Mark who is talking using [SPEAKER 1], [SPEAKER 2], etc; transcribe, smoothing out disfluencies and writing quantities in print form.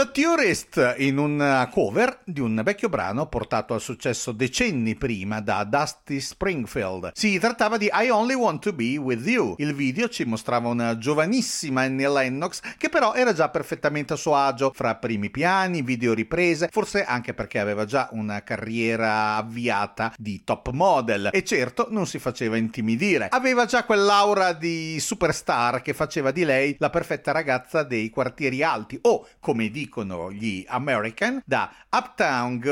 [SPEAKER 1] The Tourist, in una cover di un vecchio brano portato al successo decenni prima da Dusty Springfield. Si trattava di I Only Want to Be With You. Il video ci mostrava una giovanissima Annie Lennox che però era già perfettamente a suo agio fra primi piani, video riprese, forse anche perché aveva già una carriera avviata di top model e certo non si faceva intimidire. Aveva già quell'aura di superstar che faceva di lei la perfetta ragazza dei quartieri alti o, come dicono gli American, da Uptown